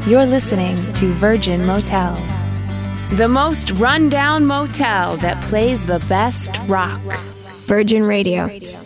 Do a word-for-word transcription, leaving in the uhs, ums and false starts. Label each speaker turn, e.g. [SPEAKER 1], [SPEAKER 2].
[SPEAKER 1] You're listening to Virgin Motel, the most run-down motel that plays the best rock.
[SPEAKER 2] Virgin Radio.